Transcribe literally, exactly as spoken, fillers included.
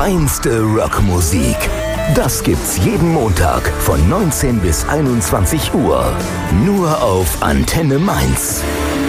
Reinste Rockmusik. Das gibt's jeden Montag von neunzehn bis einundzwanzig Uhr. Nur auf Antenne Mainz.